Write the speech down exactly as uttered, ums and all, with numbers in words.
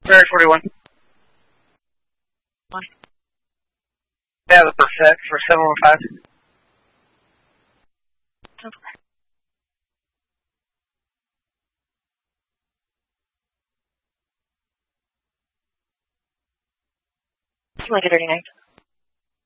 Ferry forty-one. One. Yeah, the perfect for seven one five. Like a thirty-nine.